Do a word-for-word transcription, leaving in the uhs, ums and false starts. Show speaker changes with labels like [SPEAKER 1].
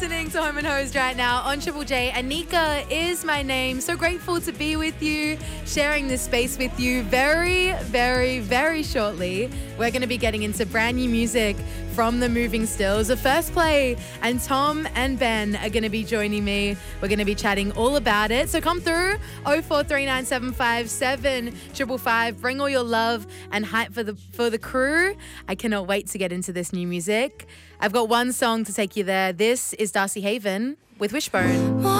[SPEAKER 1] listening to Home and Hosed right now on Triple J. Anika is my name. So grateful to be with you, sharing this space with you. Very, very, very shortly, we're going to be getting into brand new music from the Moving Stills. The first play, and Tom and Ben are going to be joining me. We're going to be chatting all about it. So come through oh four three nine seven five seven five five. Bring all your love and hype for the for the crew. I cannot wait to get into this new music. I've got one song to take you there. This is Darcy Haven with Wishbone.